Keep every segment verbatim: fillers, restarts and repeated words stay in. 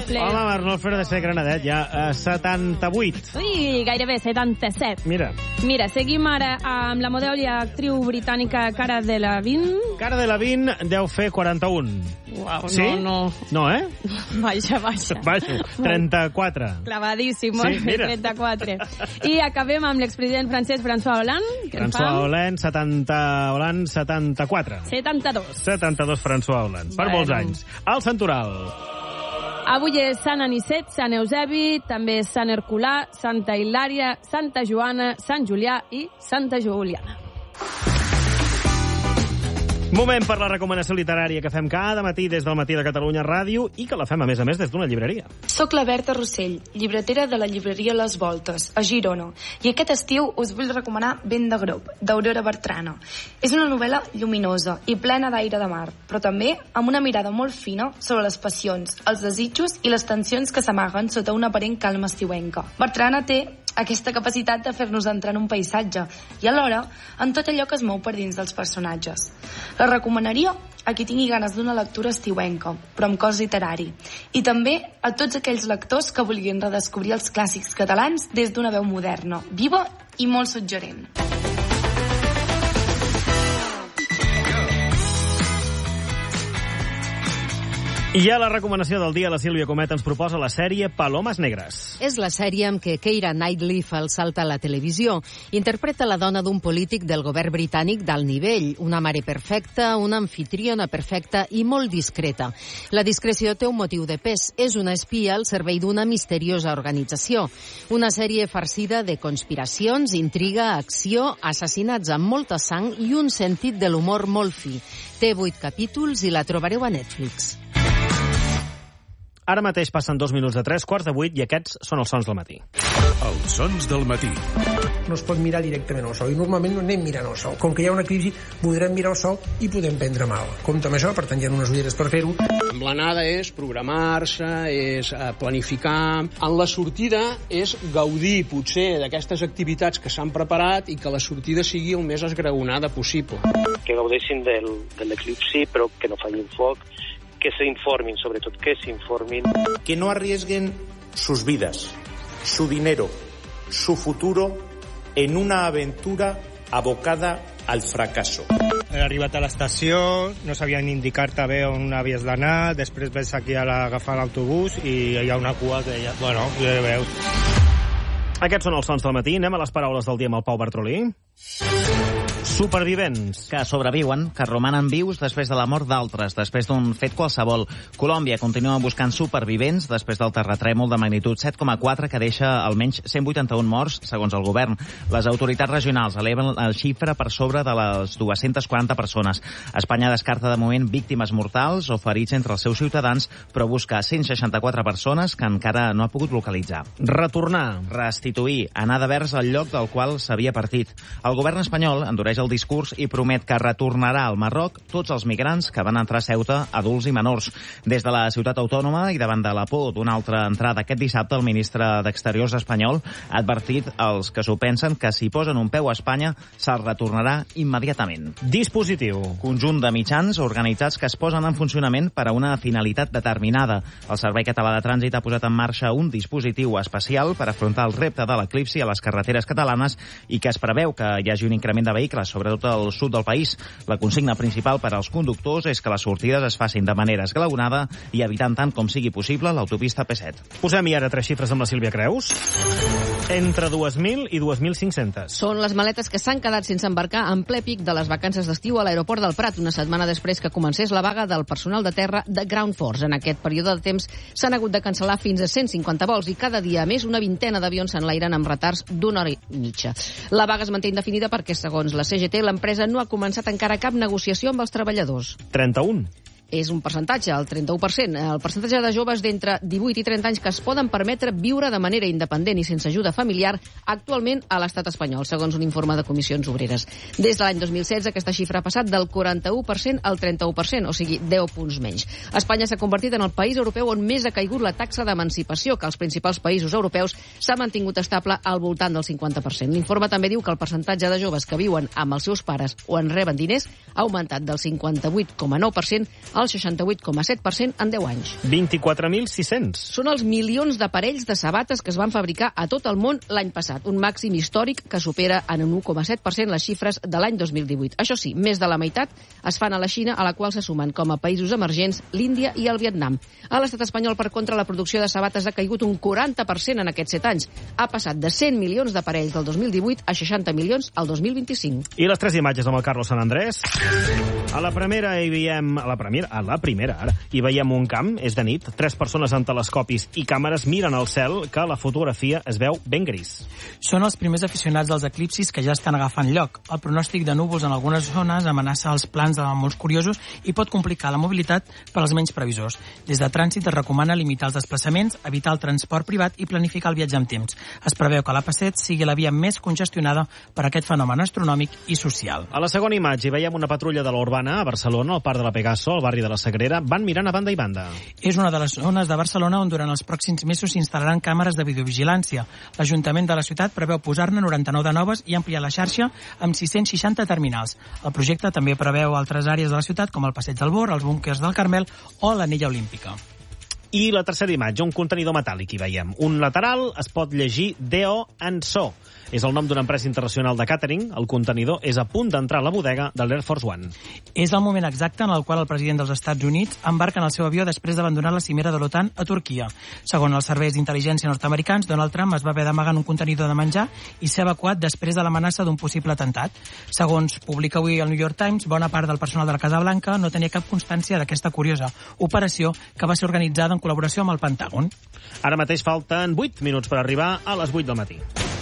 doble. Home, Arnold Fer de ser Granadet, ja a setanta-vuit. Ui, gairebé setanta-set. Mira. Mira, seguim ara amb la model i actriu britànica Cara Delevingne. Cara Delevingne deu fer quaranta-un. Uau, sí? no, no. No, eh? Baixa, baixa. Baixo, trenta-quatre. Clavadíssim, sí, molt bé, trenta-quatre. I acabem amb l'expresident francès François Hollande. François Hollande, setanta... Hollande, setanta-quatre. setanta-dos. setanta-dos François Hollande, per Bueno. molts anys. El Santoral. Avui és Sant Anicet, Sant Eusebi, també és Sant Herculà, Santa Hilària, Santa Joana, Sant Julià i Santa Juliana. Moment per la recomanació literària que fem cada matí des del Matí de Catalunya Ràdio i que la fem, a més a més, des d'una llibreria. Soc la Berta Rossell, llibretera de la llibreria Les Voltes, a Girona, i aquest estiu us vull recomanar Vent de Grop, d'Aurora Bertrana. És una novel·la lluminosa i plena d'aire de mar, però també amb una mirada molt fina sobre les passions, els desitjos i les tensions que s'amaguen sota una aparent calma estiuenca. Bertrana té aquesta capacitat de fer-nos entrar en un paisatge i alhora en tot allò que es mou per dins dels personatges. La recomanaria a qui tingui ganes d'una lectura estiuenca, però amb cos literari, i també a tots aquells lectors que vulguin redescobrir els clàssics catalans des d'una veu moderna, viva i molt suggerent. I a la recomanació del dia, la Sílvia Comet ens proposa la sèrie Palomes Negres. És la sèrie amb què Keira Knightley fa el salt a la televisió. Interpreta la dona d'un polític del govern britànic d'alt nivell, una mare perfecta, una anfitriona perfecta i molt discreta. La discreció té un motiu de pes. És una espia al servei d'una misteriosa organització. Una sèrie farcida de conspiracions, intriga, acció, assassinats amb molta sang i un sentit de l'humor molt fi. Té vuit capítols i la trobareu a Netflix. Ara mateix passen dos minuts de tres quarts de vuit i aquests són els sons del matí. Els sons del matí. No es pot mirar directament al sol i normalment no anem mirant al sol. Com que hi ha una crisi, podrem mirar al sol i podem prendre mal. Compte amb això, per tant hi ha unes ulleres per fer-ho. Amb l'anada és programar-se, és planificar. En la sortida és gaudir, potser, d'aquestes activitats que s'han preparat i que la sortida sigui el més esgraonada possible. Que gaudeixin del, de l'eclipsi, però que no fallin foc, que se informin, sobretot que se informin. Que no arriesguen sus vidas, su dinero, su futuro en una aventura abocada al fracaso. He arribat a l'estació, no sabien indicar-te bé on havies d'anar, després ves aquí a agafar l'autobús i hi ha una cua que ja... Bueno, ja veus. Aquests són els sons del matí. Anem a les paraules del dia amb el Pau Bartrolí. Supervivents. Que sobreviuen, que romanen vius després de la mort d'altres, després d'un fet qualsevol. Colòmbia continua buscant supervivents després del terratrèmol de magnitud set coma quatre que deixa almenys cent vuitanta-un morts, segons el govern. Les autoritats regionals eleven la xifra per sobre de les dues-centes quaranta persones. Espanya descarta de moment víctimes mortals o ferits entre els seus ciutadans, però busca cent seixanta-quatre persones que encara no ha pogut localitzar. Retornar. Restituir. Anar de vers al lloc del qual s'havia partit. El govern espanyol endureix el discurs i promet que retornarà al Marroc tots els migrants que van entrar a Ceuta, adults i menors. Des de la ciutat autònoma i davant de la por d'una altra entrada aquest dissabte, el ministre d'Exteriors espanyol ha advertit als que s'ho pensen que si posen un peu a Espanya se'ls retornarà immediatament. Dispositiu. Conjunt de mitjans organitzats que es posen en funcionament per a una finalitat determinada. El Servei Català de Trànsit ha posat en marxa un dispositiu especial per afrontar el repte de l'eclipsi a les carreteres catalanes i que es preveu que hi hagi un increment de vehicles, sobretot al sud del país. La consigna principal per als conductors és que les sortides es facin de manera esglaonada i evitant tant com sigui possible l'autopista P set. Posem-hi ara tres xifres amb la Sílvia Creus. Entre dues mil i dues mil cinc-cents. Són les maletes que s'han quedat sense embarcar en ple pic de les vacances d'estiu a l'aeroport del Prat, una setmana després que comencés la vaga del personal de terra de Ground Force. En aquest període de temps s'han hagut de cancel·lar fins a cent cinquanta vols i cada dia més una vintena d'avions s'enlairen amb retards d'una hora i mitja. La vaga es manté indefinida perquè, segons la C G T, l'empresa no ha començat encara cap negociació amb els treballadors. trenta-un. És un percentatge, el trenta-u per cent. El percentatge de joves d'entre divuit i trenta anys que es poden permetre viure de manera independent i sense ajuda familiar actualment a l'estat espanyol, segons un informe de Comissions Obreres. Des de l'any dos mil setze, aquesta xifra ha passat del quaranta-u per cent al trenta-u per cent, o sigui, deu punts menys. Espanya s'ha convertit en el país europeu on més ha caigut la taxa d'emancipació, que als principals països europeus s'ha mantingut estable al voltant del cinquanta per cent. L'informe també diu que el percentatge de joves que viuen amb els seus pares o en reben diners ha augmentat del cinquanta-vuit coma nou per cent al el seixanta-vuit coma set per cent en deu anys. vint-i-quatre mil sis-cents. Són els milions de parells de sabates que es van fabricar a tot el món l'any passat, un màxim històric que supera en un u coma set per cent les xifres de l'any dos mil divuit. Això sí, més de la meitat es fan a la Xina, a la qual se sumen com a països emergents l'Índia i el Vietnam. A l'estat espanyol, per contra, la producció de sabates ha caigut un quaranta per cent en aquests set anys. Ha passat de cent milions de parells del dos mil divuit a seixanta milions al dos mil vint-i-cinc. I les tres imatges amb el Carlos Sant Andrés. A la primera hi veiem... A la primera, a la primera ara, hi veiem un camp, és de nit, tres persones amb telescopis i càmeres miren al cel, que a la fotografia es veu ben gris. Són els primers aficionats dels eclipsis que ja estan agafant lloc. El pronòstic de núvols en algunes zones amenaça els plans de molts curiosos i pot complicar la mobilitat per als menys previsors. Des de trànsit es recomana limitar els desplaçaments, evitar el transport privat i planificar el viatge amb temps. Es preveu que l'A P set sigui la via més congestionada per aquest fenomen astronòmic i social. A la segona imatge hi veiem una patrulla de l'Urbana a Barcelona, al Parc de la Pegaso, al barri de la Sagrera, van mirant a banda i banda. És una de les zones de Barcelona on durant els pròxims mesos s'instal·laran càmeres de videovigilància. L'Ajuntament de la ciutat preveu posar-ne noranta-nou de noves i ampliar la xarxa amb sis-cents seixanta terminals. El projecte també preveu altres àrees de la ciutat com el Passeig del Bor, els búnquers del Carmel o l'Anella Olímpica. I la tercera imatge, un contenidor metàl·lic, hi veiem. Un lateral es pot llegir D O en So. És el nom d'una empresa internacional de càtering. El contenidor és a punt d'entrar a la bodega de l'Air Force One. És el moment exacte en el qual el president dels Estats Units embarca en el seu avió després d'abandonar la cimera de l'OTAN a Turquia. Segons els serveis d'intel·ligència nord-americans, Donald Trump es va haver d'amagar en un contenidor de menjar i ser evacuat després de l'amenaça d'un possible atemptat. Segons publica avui el New York Times, bona part del personal de la Casa Blanca no tenia cap constància d'aquesta curiosa operació que va ser organitzada en col·laboració amb el Pentàgon. Ara mateix falten vuit minuts per arribar a les vuit del matí.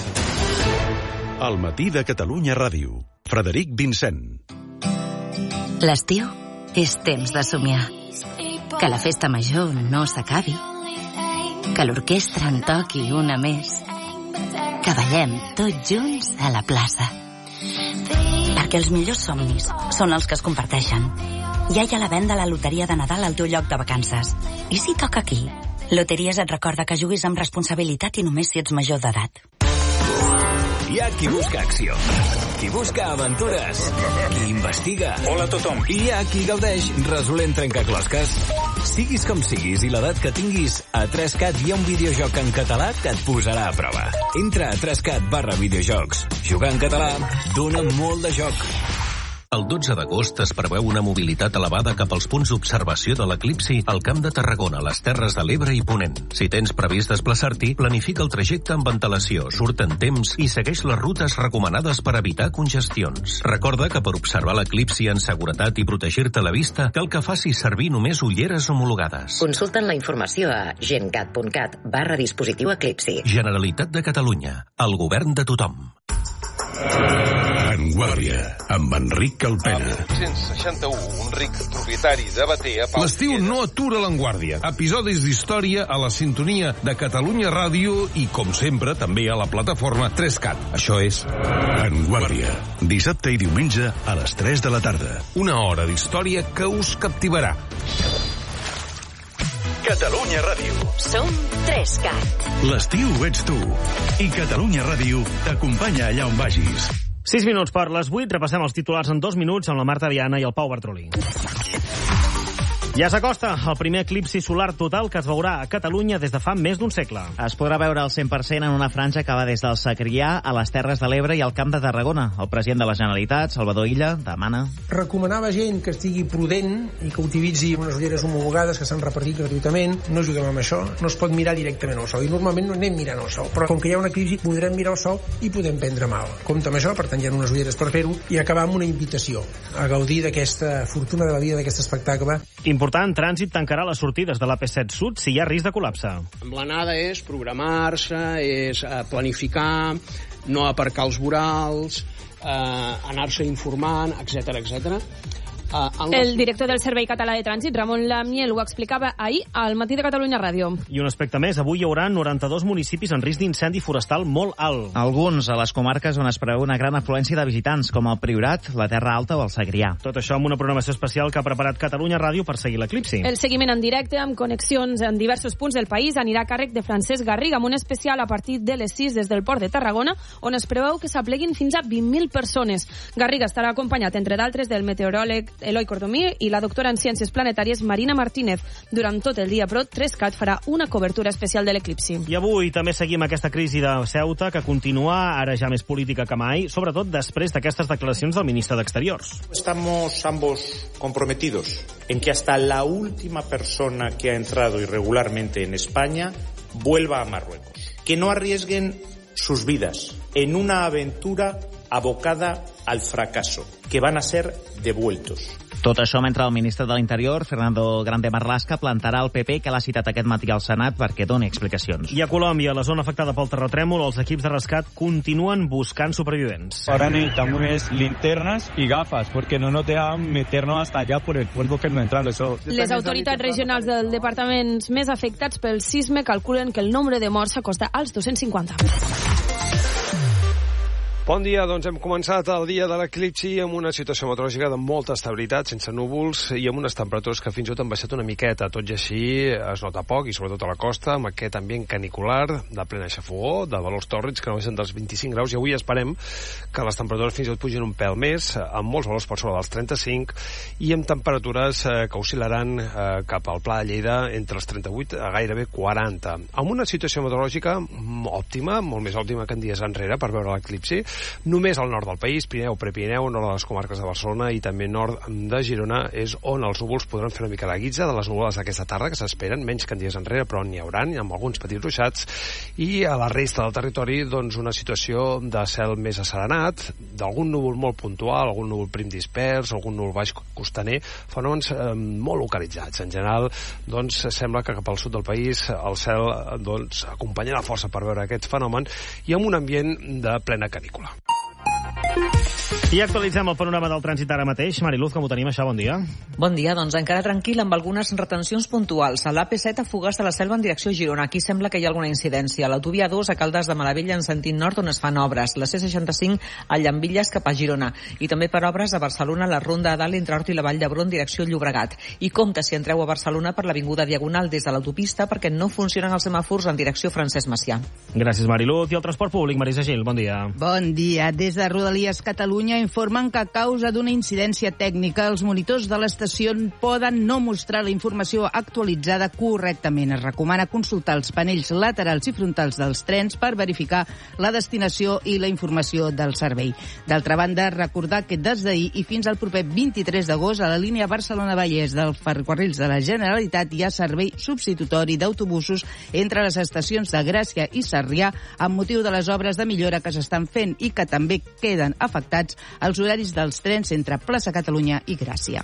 El matí de Catalunya Ràdio. Frederic Vincent. L'estiu és temps de somiar. Que la festa major no s'acabi. Que l'orquestra en toqui una més. Que ballem tots junts a la plaça. Perquè els millors somnis són els que es comparteixen. Ja hi ha la venda a la loteria de Nadal al teu lloc de vacances. I si toca aquí? Loteries et recorda que juguis amb responsabilitat i només si ets major d'edat. Hi ha qui busca acció, qui busca aventures, qui investiga. Hola a tothom. I hi ha qui gaudeix resolent trencaclosques. Siguis com siguis i l'edat que tinguis, a tres cat hi ha un videojoc en català que et posarà a prova. Entra a tres cat barra videojocs. Jugar en català dona molt de joc. El dotze d'agost es preveu una mobilitat elevada cap als punts d'observació de l'eclipsi al Camp de Tarragona, les Terres de l'Ebre i Ponent. Si tens previst desplaçar-t'hi, planifica el trajecte amb antelació, surt en temps i segueix les rutes recomanades per evitar congestions. Recorda que per observar l'eclipsi en seguretat i protegir-te la vista, cal que facis servir només ulleres homologades. Consulten la informació a gencat punt cat barra dispositiu eclipsi. Generalitat de Catalunya, el govern de tothom. En Guàrdia, amb Enric Calpena. A vuit-cents seixanta-u, un ric propietari de Batea... L'estiu no atura l'Enguàrdia. Episodis d'història a la sintonia de Catalunya Ràdio i, com sempre, també a la plataforma tres cat. Això és... En Guàrdia. Dissabte i diumenge a les tres de la tarda. Una hora d'història que us captivarà. Catalunya Ràdio. Som tres cat. L'estiu ets tu. I Catalunya Ràdio t'acompanya allà on vagis. sis minuts per les vuit, repassem els titulars en dos minuts amb la Marta Diana i el Pau Bartolí. Ja s'acosta el primer eclipsi solar total que es veurà a Catalunya des de fa més d'un segle. Es podrà veure al cent per cent en una franja que va des del Segrià a les Terres de l'Ebre i al Camp de Tarragona. El president de la Generalitat, Salvador Illa, demana... Recomanava gent que estigui prudent i que utilitzi unes ulleres homologades que s'han repartit gratuïtament. No juguem amb això, no es pot mirar directament al sol. I normalment no anem mirant al sol, però com que hi ha una crisi podrem mirar al sol i podem prendre mal. Compte amb això, per tant hi ha unes ulleres per fer-ho, i acabar amb una invitació a gaudir d'aquesta fortuna de la vida, d'aquest espectacle. Important, Trànsit tancarà les sortides de l'A P set Sud si hi ha risc de col·lapse. Amb l'anada és programar-se, és planificar, no aparcar els vorals, eh, anar-se informant, etcètera, etcètera. Uh, el director del Servei Català de Trànsit, Ramon Lamiel, ho explicava ahir al Matí de Catalunya Ràdio. I un aspecte més, avui hi haurà noranta-dos municipis en risc d'incendi forestal molt alt. Alguns a les comarques on es preveu una gran afluència de visitants, com el Priorat, la Terra Alta o el Segrià. Tot això amb una programació especial que ha preparat Catalunya Ràdio per seguir l'eclipsi. El seguiment en directe, amb connexions en diversos punts del país, anirà a càrrec de Francesc Garriga, amb un especial a partir de les sis des del Port de Tarragona, on es preveu que s'apleguin fins a vint mil persones. Garriga estarà acompanyat, entre d'altres, del meteoròleg Eloi Cordomí i la doctora en Ciències Planetàries Marina Martínez. Durant tot el dia, però, tres cat farà una cobertura especial de l'eclipsi. I avui també seguim aquesta crisi de Ceuta, que continua ara ja més política que mai, sobretot després d'aquestes declaracions del ministre d'Exteriors. Estamos ambos comprometidos en que hasta la última persona que ha entrado irregularmente en España vuelva a Marruecos. Que no arriesguen sus vidas en una aventura abocada al fracaso, que van a ser devueltos. Tot això mentre el ministre de l'Interior, Fernando Grande Marlaska, plantarà el P P, que l'ha citat aquest matí al Senat perquè doni explicacions. I a Colòmbia, la zona afectada pel terratrèmol, els equips de rescat continuen buscant supervivents. Ahora necesitamos es linternas y gafas, porque no nos dejan meternos hasta allá por el polvo que nos entrando. Eso... Les autoritats regionals dels departaments més afectats pel sisme calculen que el nombre de morts s'acosta als dos-cents cinquanta. Bon dia, doncs hem començat el dia de l'eclipsi amb una situació meteorològica de molta estabilitat, sense núvols i amb unes temperatures que fins i tot han baixat una miqueta. Tot i així es nota poc, i sobretot a la costa, amb aquest ambient canicular de plena xafogó, de valors tòrrids que no baixen dels vint-i-cinc graus, i avui esperem que les temperatures fins i tot pugin un pèl més, amb molts valors per sobre dels trenta-cinc, i amb temperatures que oscil·laran cap al Pla de Lleida entre els trenta-vuit a gairebé quaranta. Amb una situació meteorològica òptima, molt més òptima que en dies enrere per veure l'eclipsi, només al nord del país, Pirineu, Prepirineu, nord de les comarques de Barcelona i també nord de Girona és on els núvols podran fer una mica la guitza de les nuvolades d'aquesta tarda, que s'esperen, menys que en dies enrere, però n'hi hauran, amb alguns petits ruixats, i a la resta del territori, doncs, una situació de cel més asserenat, d'algun núvol molt puntual, algun núvol prim dispers, algun núvol baix costaner, fenòmens eh, molt localitzats. En general, doncs, sembla que cap al sud del país el cel doncs, acompanyarà força per veure aquest fenomen i amb un ambient de plena canícula. I actualitzem el panorama del trànsit ara mateix. Mariluz, com ho tenim, això? Bon dia. Bon dia, doncs encara tranquil amb algunes retencions puntuals. A l'A P set a Fogars de la Selva en direcció Girona. Aquí sembla que hi ha alguna incidència. A l'autovia dos a Caldes de Malavella en sentit nord on es fan obres. La C seixanta-cinc a Llambilles cap a Girona. I també per obres a Barcelona la Ronda a Dalt entre Hort i la Vall d'Hebron en direcció Llobregat. I compte si entreu a Barcelona per l'avinguda Diagonal des de l'autopista perquè no funcionen els semàfors en direcció Francesc Macià. Gràcies, Mariluz. I el transport públic, Marisa Gil, bon dia. Bon dia. Des de Rodalies Catalunya informen que a causa d'una incidència tècnica els monitors de l'estació poden no mostrar la informació actualitzada correctament. Es recomana consultar els panells laterals i frontals dels trens per verificar la destinació i la informació del servei. D'altra banda, recordar que des d'ahir i fins al proper vint-i-tres d'agost a la línia Barcelona-Vallès dels ferrocarrils de la Generalitat hi ha servei substitutori d'autobusos entre les estacions de Gràcia i Sarrià amb motiu de les obres de millora que s'estan fent i que també queden afectats als horaris dels trens entre Plaça Catalunya i Gràcia.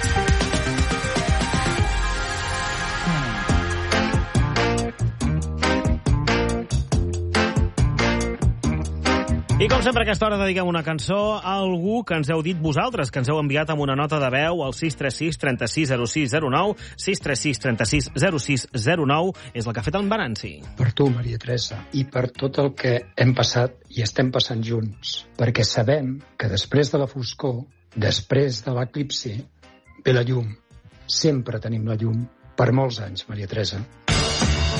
I com sempre a aquesta hora dediquem una cançó a algú que ens heu dit vosaltres, que ens heu enviat amb una nota de veu al sis tres sis, trenta sis, zero sis, zero nou, sis tres sis, trenta sis, zero sis, zero nou, és la que ha fet en Venanci. Per tu, Maria Teresa, i per tot el que hem passat i estem passant junts, perquè sabem que després de la foscor, després de l'eclipsi, ve la llum. Sempre tenim la llum. Per molts anys, Maria Teresa.